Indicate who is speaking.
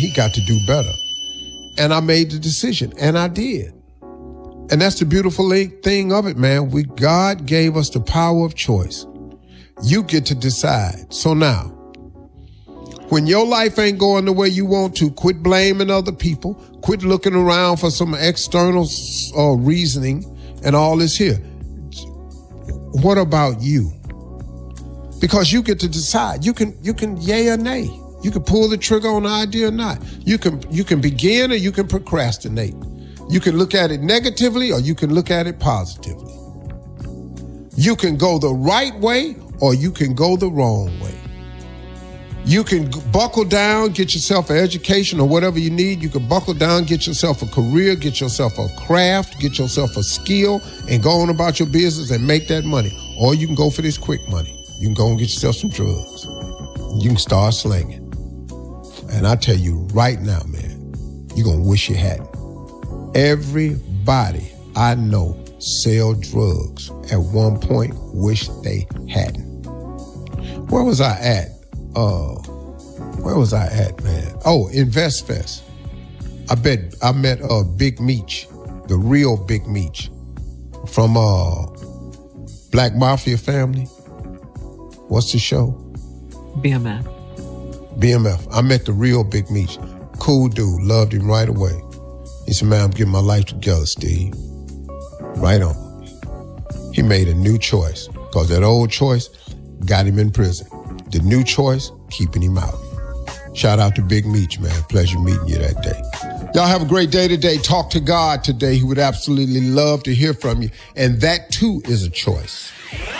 Speaker 1: he got to do better. And I made the decision, and I did. And that's the beautiful thing of it, man. God gave us the power of choice. You get to decide. So now, when your life ain't going the way you want to, quit blaming other people. Quit looking around for some external reasoning and all this here. What about you? Because you get to decide. You can yay or nay. You can pull the trigger on the idea or not. You can begin or you can procrastinate. You can look at it negatively or you can look at it positively. You can go the right way or you can go the wrong way. You can buckle down, get yourself an education or whatever you need. You can buckle down, get yourself a career, get yourself a craft, get yourself a skill, and go on about your business and make that money. Or you can go for this quick money. You can go and get yourself some drugs. You can start slinging. And I tell you right now, man, you're going to wish you hadn't. Everybody I know sell drugs at one point, wish they hadn't. Where was I at? Man? Oh, InvestFest. I met Big Meech, the real Big Meech from Black Mafia family. What's the show?
Speaker 2: BMF.
Speaker 1: I met the real Big Meech. Cool dude, loved him right away. He said, man, I'm getting my life together, Steve. Right on. He made a new choice because that old choice got him in prison. The new choice, keeping him out. Shout out to Big Meech, man. Pleasure meeting you that day. Y'all have a great day today. Talk to God today. He would absolutely love to hear from you. And that too is a choice.